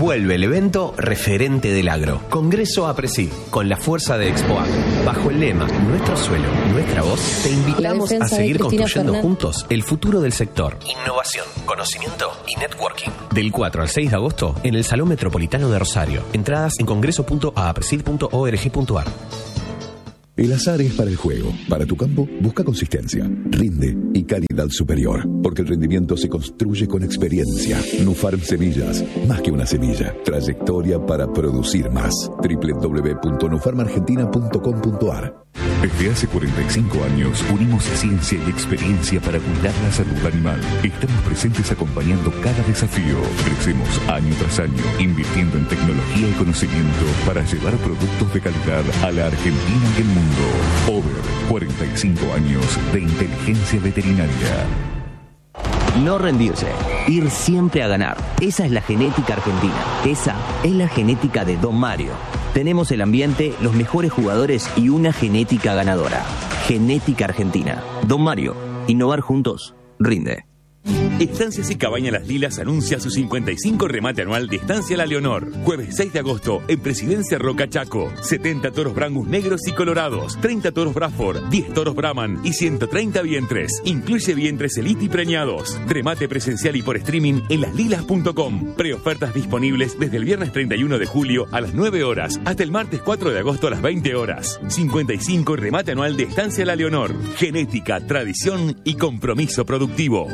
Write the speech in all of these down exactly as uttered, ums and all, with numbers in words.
Vuelve el evento referente del agro. Congreso APRESID, con la fuerza de Expoagro. Bajo el lema Nuestro suelo, nuestra voz, te invitamos a seguir construyendo juntos el futuro del sector. Innovación, conocimiento y networking. Del cuatro al seis de agosto en el Salón Metropolitano de Rosario. Entradas en congreso punto a presid punto org punto ar. El azar es para el juego. Para tu campo, busca consistencia, rinde y calidad superior. Porque el rendimiento se construye con experiencia. Nufarm Semillas, más que una semilla. Trayectoria para producir más. doble u doble u doble u punto nufarm argentina punto com punto ar. Desde hace cuarenta y cinco años unimos ciencia y experiencia para cuidar la salud animal. Estamos presentes acompañando cada desafío. Crecemos año tras año, invirtiendo en tecnología y conocimiento para llevar productos de calidad a la Argentina y el mundo. Over, cuarenta y cinco años de inteligencia veterinaria. No rendirse, ir siempre a ganar. Esa es la genética argentina. Esa es la genética de Don Mario. Tenemos el ambiente, los mejores jugadores y una genética ganadora. Genética argentina. Don Mario, innovar juntos, rinde. Estancias y Cabañas Las Lilas anuncia su cincuenta y cinco remate anual de Estancia La Leonor. Jueves seis de agosto en Presidencia Roca Chaco. setenta toros Brangus negros y colorados, treinta toros Braford, diez toros Brahman y ciento treinta vientres. Incluye vientres Elite y preñados. Remate presencial y por streaming en las lilas punto com. Preofertas disponibles desde el viernes treinta y uno de julio a las nueve horas hasta el martes cuatro de agosto a las veinte horas. cincuenta y cinco remate anual de Estancia La Leonor. Genética, tradición y compromiso productivo.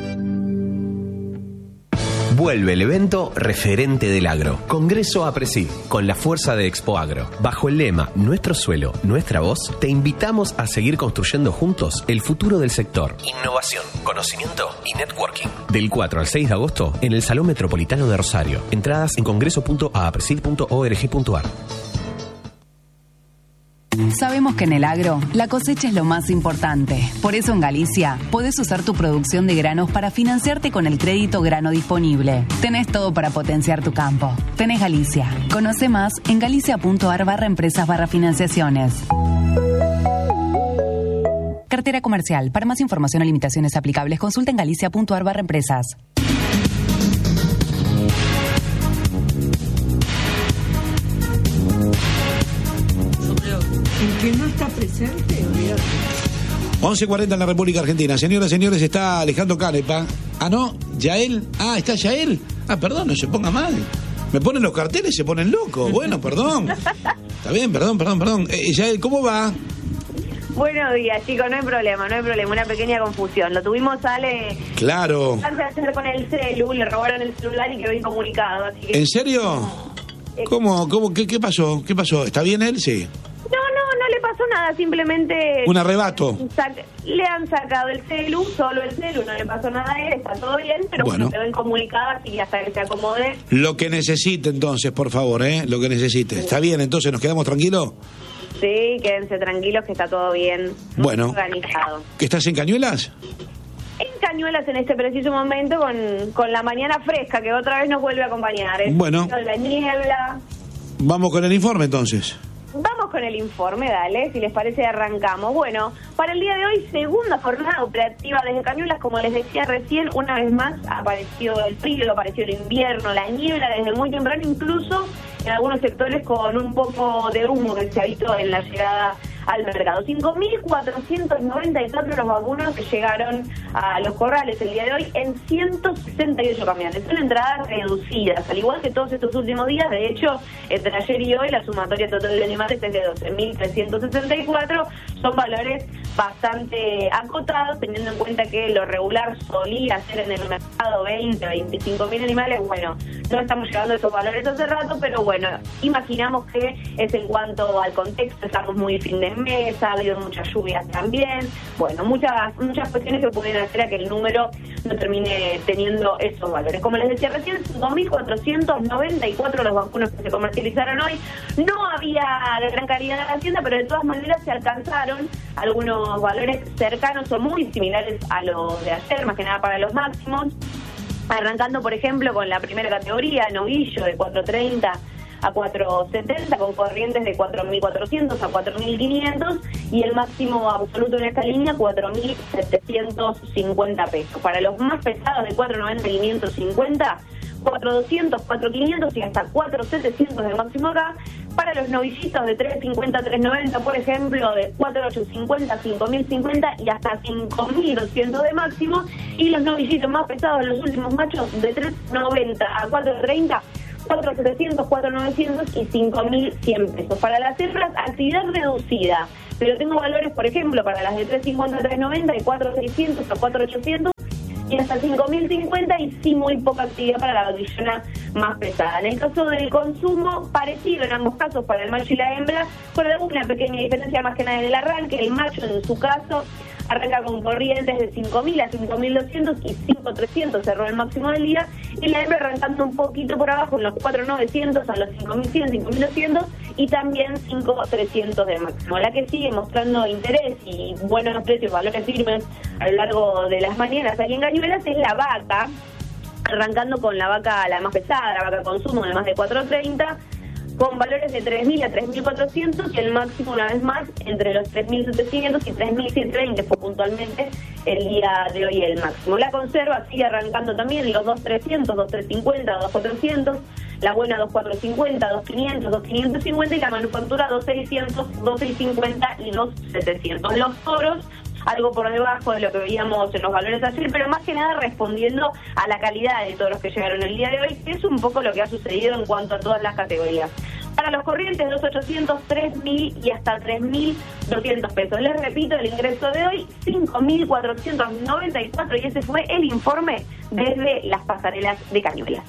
Vuelve el evento referente del agro. Congreso APRESID, con la fuerza de Expoagro. Bajo el lema Nuestro suelo, nuestra voz, te invitamos a seguir construyendo juntos el futuro del sector. Innovación, conocimiento y networking. Del cuatro al seis de agosto en el Salón Metropolitano de Rosario. Entradas en congreso punto a presid punto org punto ar. Sabemos que en el agro la cosecha es lo más importante. Por eso en Galicia podés usar tu producción de granos para financiarte con el crédito grano disponible. Tenés todo para potenciar tu campo. Tenés Galicia. Conoce más en galicia punto ar barra empresas barra financiaciones. Cartera comercial. Para más información o limitaciones aplicables, consulta en galicia punto ar barra empresas. El que no está presente, olvídate. once cuarenta en la República Argentina. Señoras y señores, está Alejandro Canepa. Ah, no, Yael. Ah, está Yael. Ah, perdón, no se ponga mal. Me ponen los carteles y se ponen locos. Bueno, perdón. Está bien, perdón, perdón, perdón. Eh, Yael, ¿cómo va? Buenos días, chicos, no hay problema, no hay problema, una pequeña confusión. Lo tuvimos, Ale. Claro. Antes de hacer con el celu, le robaron el celular y quedó incomunicado. Así que... ¿En serio? ¿Cómo? ¿Cómo? ¿Qué, qué pasó? ¿Qué pasó? ¿Está bien él? Sí. No, no, no le pasó nada, simplemente... Un arrebato. Sac- le han sacado el celu, solo el celu, no le pasó nada a él, está todo bien, pero bueno, quedó incomunicado, así que hasta que se acomode... Lo que necesite entonces, por favor, ¿eh? Lo que necesite. Sí. ¿Está bien entonces? ¿Nos quedamos tranquilos? Sí, quédense tranquilos que está todo bien. Bueno. Organizado. ¿Que estás en Cañuelas? En Cañuelas en este preciso momento con, con la mañana fresca que otra vez nos vuelve a acompañar. ¿eh? Bueno. Con la niebla. Vamos con el informe entonces. Vamos con el informe, dale, si les parece arrancamos. Bueno, para el día de hoy, segunda jornada operativa desde Cañuelas, como les decía recién, una vez más apareció el frío, apareció el invierno, la niebla desde muy temprano, incluso en algunos sectores con un poco de humo que se ha visto en la llegada al mercado. cinco mil cuatrocientos noventa y cuatro los vacunos que llegaron a los corrales el día de hoy en ciento sesenta y ocho camiones. Son entradas reducidas, al igual que todos estos últimos días. De hecho, entre ayer y hoy la sumatoria total de animales es de doce mil trescientos sesenta y cuatro. Son valores bastante acotados, teniendo en cuenta que lo regular solía ser en el mercado veinte, veinticinco mil animales. Bueno, no estamos llegando a esos valores hace rato, pero bueno, imaginamos que es en cuanto al contexto, estamos muy fin de mes, ha habido muchas lluvias también, bueno, muchas muchas cuestiones que pueden hacer a que el número no termine teniendo esos valores. Como les decía recién, dos mil cuatrocientos noventa y cuatro los vacunos que se comercializaron hoy. No había de gran calidad en la hacienda, pero de todas maneras se alcanzaron algunos valores cercanos o muy similares a los de ayer, más que nada para los máximos, arrancando por ejemplo con la primera categoría, novillo de cuatro treinta a cuatro setenta, con corrientes de cuatro mil cuatrocientos a cuatro mil quinientos y el máximo absoluto en esta línea cuatro mil setecientos cincuenta pesos. Para los más pesados de cuatro noventa a quinientos cincuenta, cuatro mil doscientos, cuatro mil quinientos y hasta cuatro mil setecientos de máximo acá. Para los novillitos de tres cincuenta, tres noventa, por ejemplo, de cuatro mil ochocientos cincuenta, cinco mil cincuenta y hasta cinco mil doscientos de máximo. Y los novillitos más pesados, los últimos machos, de tres noventa a cuatro treinta, cuatro mil setecientos, cuatro mil novecientos y cinco mil cien pesos. Para las hembras, actividad reducida. Pero tengo valores, por ejemplo, para las de tres cincuenta, tres noventa y cuatro mil seiscientos a cuatro mil ochocientos y hasta cinco mil cincuenta y sí muy poca actividad para la batillona más pesada. En el caso del consumo, parecido en ambos casos para el macho y la hembra, con alguna pequeña diferencia más que nada en el arranque. El macho, en su caso, arranca con corrientes de cinco mil a cinco mil doscientos y cinco mil trescientos cerró el máximo del día, y la hembra arrancando un poquito por abajo en los cuatro mil novecientos a los cinco mil cien, cinco mil doscientos y también cinco mil trescientos de máximo. La que sigue mostrando interés y buenos precios, valores firmes a lo largo de las mañanas aquí en Cañuelas es la vaca, arrancando con la vaca la más pesada, la vaca consumo de más de cuatro treinta, con valores de tres mil a tres mil cuatrocientos y el máximo, una vez más, entre los tres mil setecientos y tres mil ciento veinte fue puntualmente el día de hoy el máximo. La conserva sigue arrancando también los dos mil trescientos, dos mil trescientos cincuenta, dos mil cuatrocientos, la buena dos mil cuatrocientos cincuenta, dos mil quinientos, dos mil quinientos cincuenta y la manufactura dos mil seiscientos, dos mil cincuenta y dos mil setecientos. Los toros algo por debajo de lo que veíamos en los valores ayer, pero más que nada respondiendo a la calidad de todos los que llegaron el día de hoy, que es un poco lo que ha sucedido en cuanto a todas las categorías. Para los corrientes, dos mil ochocientos, tres mil y hasta tres mil doscientos pesos. Les repito, el ingreso de hoy, cinco mil cuatrocientos noventa y cuatro, y ese fue el informe desde las pasarelas de Cañuelas.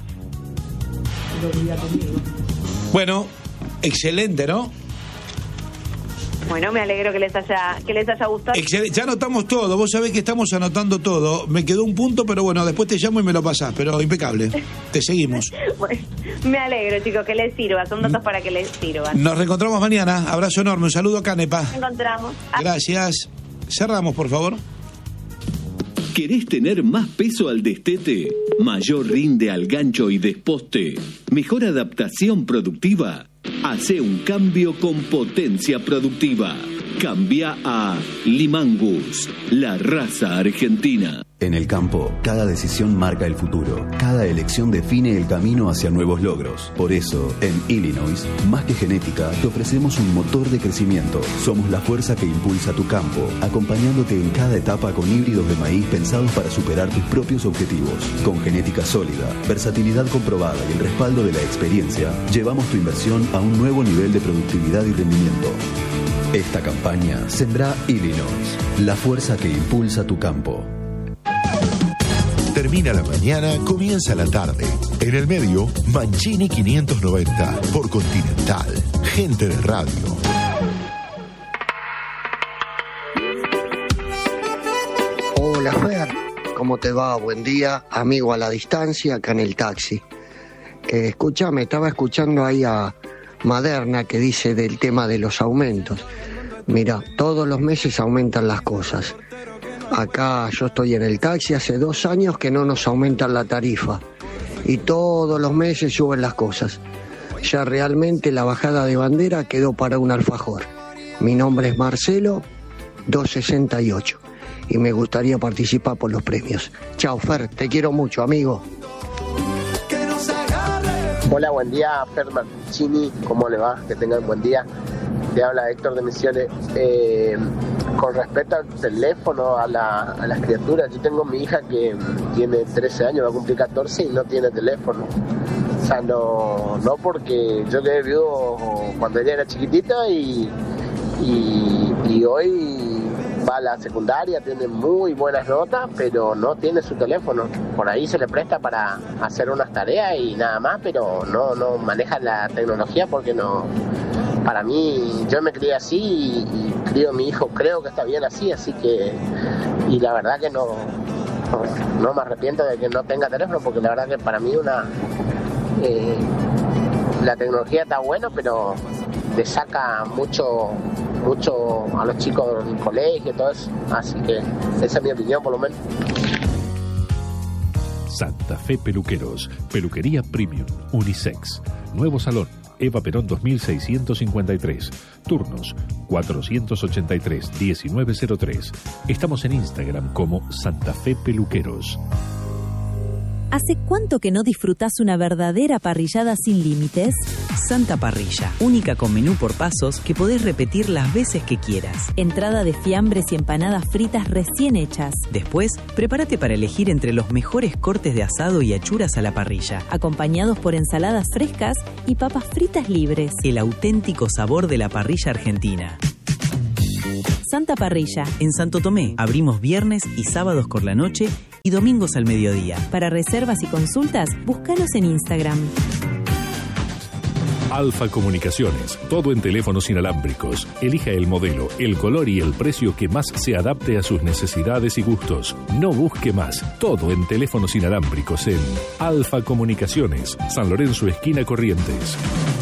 Bueno, excelente, ¿no? Bueno, me alegro que les haya que les haya gustado. Excelente. Ya anotamos todo, vos sabés que estamos anotando todo. Me quedó un punto, pero bueno, después te llamo y me lo pasás, pero impecable. Te seguimos. Bueno, me alegro, chicos, que les sirva, son datos para que les sirvan. Nos reencontramos mañana, abrazo enorme, un saludo a Canepa. Nos encontramos. Gracias. Cerramos, por favor. ¿Querés tener más peso al destete? ¿Mayor rinde al gancho y desposte? ¿Mejor adaptación productiva? Hace un cambio con Potencia Productiva. Cambia a Limangus, la raza argentina. En el campo, cada decisión marca el futuro. Cada elección define el camino hacia nuevos logros. Por eso, en Illinois, más que genética, te ofrecemos un motor de crecimiento. Somos la fuerza que impulsa tu campo, acompañándote en cada etapa con híbridos de maíz pensados para superar tus propios objetivos. Con genética sólida, versatilidad comprobada y el respaldo de la experiencia, llevamos tu inversión a un nuevo nivel de productividad y rendimiento. Esta campaña Sembrá Illinois, la fuerza que impulsa tu campo. Termina la mañana, comienza la tarde. En el medio, Mancini quinientos noventa por Continental. Gente de radio. Hola Fer, ¿cómo te va? Buen día, amigo a la distancia, acá en el taxi. Eh, escúchame, estaba escuchando ahí a Maderna que dice del tema de los aumentos. Mira, todos los meses aumentan las cosas. Acá yo estoy en el taxi hace dos años que no nos aumentan la tarifa y todos los meses suben las cosas. Ya realmente la bajada de bandera quedó para un alfajor. Mi nombre es Marcelo, doscientos sesenta y ocho, y me gustaría participar por los premios. Chao Fer, te quiero mucho, amigo. Hola, buen día, Fer Mancini, ¿cómo le va? Que tengan buen día. Te habla Héctor de Misiones. Eh, con respecto al teléfono, a, la, a las criaturas, yo tengo mi hija que tiene trece años, va a cumplir catorce y no tiene teléfono. O sea, no, no porque yo quedé viudo cuando ella era chiquitita y, y, y hoy va a la secundaria, tiene muy buenas notas, pero no tiene su teléfono. Por ahí se le presta para hacer unas tareas y nada más, pero no, no maneja la tecnología porque no... Para mí, yo me crié así y, y crío a mi hijo, creo que está bien así, así que... Y la verdad que no, no, no me arrepiento de que no tenga teléfono, porque la verdad que para mí una... Eh, la tecnología está buena, pero le saca mucho mucho a los chicos del colegio y todo eso. Así que esa es mi opinión, por lo menos. Santa Fe Peluqueros, peluquería premium, unisex, nuevo salón, Eva Perón dos mil seiscientos cincuenta y tres, turnos cuatrocientos ochenta y tres, diecinueve cero tres. Estamos en Instagram como Santa Fe Peluqueros. ¿Hace cuánto que no disfrutás una verdadera parrillada sin límites? Santa Parrilla, única con menú por pasos que podés repetir las veces que quieras. Entrada de fiambres y empanadas fritas recién hechas. Después, prepárate para elegir entre los mejores cortes de asado y achuras a la parrilla, acompañados por ensaladas frescas y papas fritas libres. El auténtico sabor de la parrilla argentina. Santa Parrilla. En Santo Tomé, abrimos viernes y sábados por la noche y domingos al mediodía. Para reservas y consultas, búscanos en Instagram. Alfa Comunicaciones, todo en teléfonos inalámbricos. Elija el modelo, el color y el precio que más se adapte a sus necesidades y gustos. No busque más, todo en teléfonos inalámbricos en Alfa Comunicaciones, San Lorenzo, esquina Corrientes.